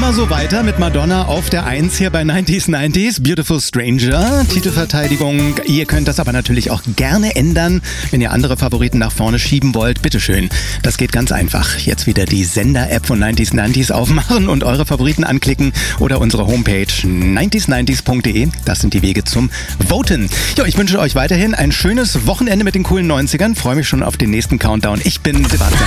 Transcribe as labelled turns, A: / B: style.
A: mal so weiter mit Madonna auf der 1 hier bei 90s. Beautiful Stranger, Titelverteidigung. Ihr könnt das aber natürlich auch gerne ändern, wenn ihr andere Favoriten nach vorne schieben wollt. Bitteschön. Das geht ganz einfach. Jetzt wieder die Sender-App von 90s aufmachen und eure Favoriten anklicken oder unsere Homepage 90s90s.de. Das sind die Wege zum Voten. Ja, ich wünsche euch weiterhin ein schönes Wochenende mit den coolen 90ern. Freue mich schon auf den nächsten Countdown. Ich bin Sebastian.